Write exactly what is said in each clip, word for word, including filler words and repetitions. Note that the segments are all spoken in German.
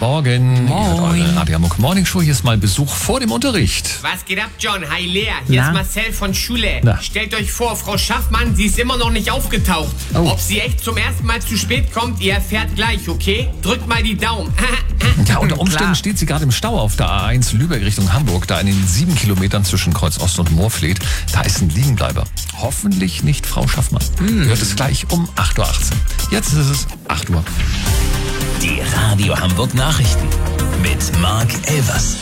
Morgen. Moin. Ihr hört eure Radio Hamburg Morning Show. Hier ist mal Besuch vor dem Unterricht. Was geht ab, John? Hi, Lea. Hier Na? ist Marcel von Schule. Na? Stellt euch vor, Frau Schaffmann, sie ist immer noch nicht aufgetaucht. Oh. Ob sie echt zum ersten Mal zu spät kommt, ihr erfährt gleich, okay? Drückt mal die Daumen. Ja, unter Umständen Klar. steht sie gerade im Stau auf der A eins Lübeck Richtung Hamburg. Da in den sieben Kilometern zwischen Kreuz Ost und Moorfleet. Da ist ein Liegenbleiber. Hoffentlich nicht Frau Schaffmann. Hm. Hört es gleich um acht Uhr achtzehn. Jetzt ist es acht Uhr. Die Radio Hamburg Nachrichten mit Mark Elvers.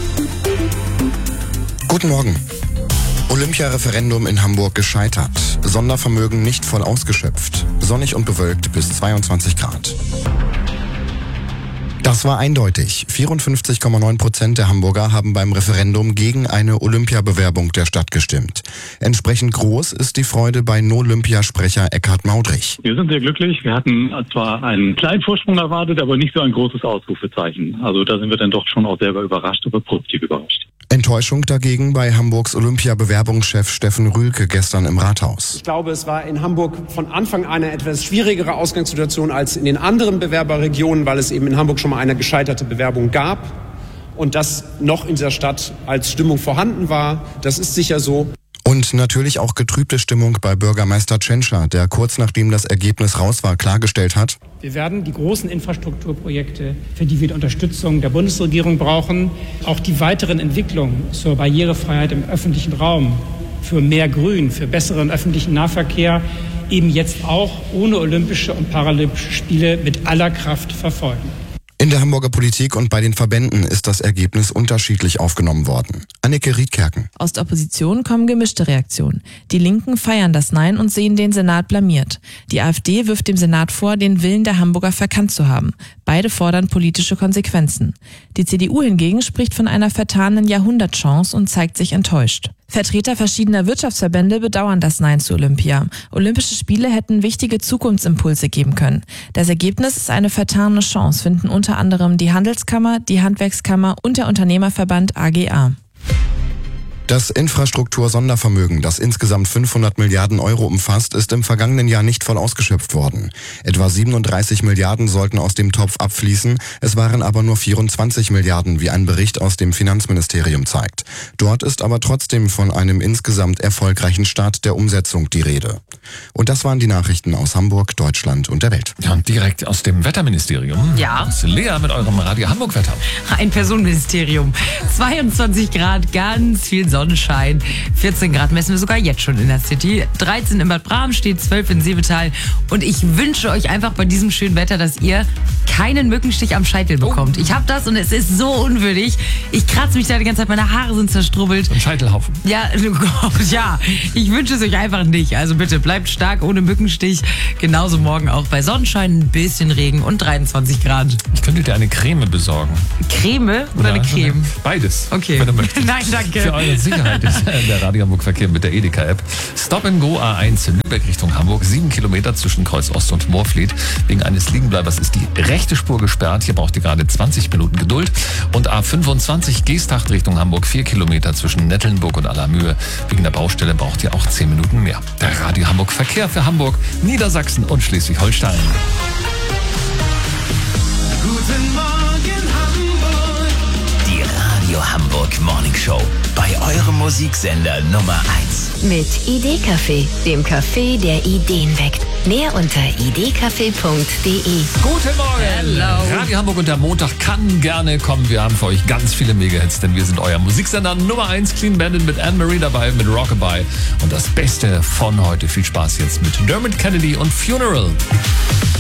Guten Morgen. Olympia-Referendum in Hamburg gescheitert. Sondervermögen nicht voll ausgeschöpft. Sonnig und bewölkt bis zweiundzwanzig Grad. Das war eindeutig. vierundfünfzig Komma neun Prozent der Hamburger haben beim Referendum gegen eine Olympiabewerbung der Stadt gestimmt. Entsprechend groß ist die Freude bei No-Olympia-Sprecher Eckhard Maudrich. Wir sind sehr glücklich. Wir hatten zwar einen kleinen Vorsprung erwartet, aber nicht so ein großes Ausrufezeichen. Also da sind wir dann doch schon auch selber überrascht, aber positiv überrascht. Enttäuschung dagegen bei Hamburgs Olympia-Bewerbungschef Steffen Rühlke gestern im Rathaus. Ich glaube, es war in Hamburg von Anfang an eine etwas schwierigere Ausgangssituation als in den anderen Bewerberregionen, weil es eben in Hamburg schon mal eine gescheiterte Bewerbung gab und das noch in dieser Stadt als Stimmung vorhanden war. Das ist sicher so. Und natürlich auch getrübte Stimmung bei Bürgermeister Tschentscher, der kurz nachdem das Ergebnis raus war, klargestellt hat: Wir werden die großen Infrastrukturprojekte, für die wir die Unterstützung der Bundesregierung brauchen, auch die weiteren Entwicklungen zur Barrierefreiheit im öffentlichen Raum, für mehr Grün, für besseren öffentlichen Nahverkehr, eben jetzt auch ohne Olympische und Paralympische Spiele mit aller Kraft verfolgen. In der Hamburger Politik und bei den Verbänden ist das Ergebnis unterschiedlich aufgenommen worden. Anneke Riedkerken. Aus der Opposition kommen gemischte Reaktionen. Die Linken feiern das Nein und sehen den Senat blamiert. Die AfD wirft dem Senat vor, den Willen der Hamburger verkannt zu haben. Beide fordern politische Konsequenzen. Die C D U hingegen spricht von einer vertanen Jahrhundertchance und zeigt sich enttäuscht. Vertreter verschiedener Wirtschaftsverbände bedauern das Nein zu Olympia. Olympische Spiele hätten wichtige Zukunftsimpulse geben können. Das Ergebnis ist eine vertane Chance, finden unter anderem die Handelskammer, die Handwerkskammer und der Unternehmerverband A G A. Das Infrastruktur-Sondervermögen, das insgesamt fünfhundert Milliarden Euro umfasst, ist im vergangenen Jahr nicht voll ausgeschöpft worden. Etwa siebenunddreißig Milliarden sollten aus dem Topf abfließen, es waren aber nur vierundzwanzig Milliarden, wie ein Bericht aus dem Finanzministerium zeigt. Dort ist aber trotzdem von einem insgesamt erfolgreichen Start der Umsetzung die Rede. Und das waren die Nachrichten aus Hamburg, Deutschland und der Welt. Ja, und direkt aus dem Wetterministerium. Ja. Das ist Lea mit eurem Radio Hamburg Wetter. Ein Personenministerium. zweiundzwanzig Grad, ganz viel Sonnenschein. vierzehn Grad messen wir sogar jetzt schon in der City. dreizehn in Bad Bramstedt, zwölf in Seevetal. Und ich wünsche euch einfach bei diesem schönen Wetter, dass ihr keinen Mückenstich am Scheitel bekommt. Ich habe das und es ist so unwürdig. Ich kratze mich da die ganze Zeit, meine Haare sind zerstrubbelt. Ein Scheitelhaufen. Ja, oh Gott, ja. Ich wünsche es euch einfach nicht. Also bitte bleibt stark ohne Mückenstich. Genauso morgen auch bei Sonnenschein, ein bisschen Regen und dreiundzwanzig Grad. Ich könnte dir eine Creme besorgen. Creme oder Ja, eine Creme? Beides. Okay. Wenn du möchtest. Nein, danke. Für eure Sicherheit ist der Radio Hamburg Verkehr mit der Edeka-App. Stop and Go A eins in Lübeck Richtung Hamburg. Sieben Kilometer zwischen Kreuz Ost und Moorfleet. Wegen eines Liegenbleibers ist die rechte Spur gesperrt. Hier braucht ihr gerade zwanzig Minuten Geduld. Und A fünfundzwanzig Geesthacht Richtung Hamburg. Vier Kilometer zwischen Nettelnburg und Allermühe. Wegen der Baustelle braucht ihr auch zehn Minuten mehr. Der Radio Hamburg Verkehr für Hamburg, Niedersachsen und Schleswig-Holstein. Guten Morgen, Hamburg. Die Radio Hamburg Morning Show. Bei eurem Musiksender Nummer eins. Mit Idee-Café, dem Café, der Ideen weckt. Mehr unter idee-café punkt de. Guten Morgen! Hello. Radio Hamburg und der Montag kann gerne kommen. Wir haben für euch ganz viele Mega-Hits, denn wir sind euer Musiksender Nummer eins. Clean Bandit mit Anne-Marie dabei, mit Rockabye. Und das Beste von heute. Viel Spaß jetzt mit Dermot Kennedy und Funeral.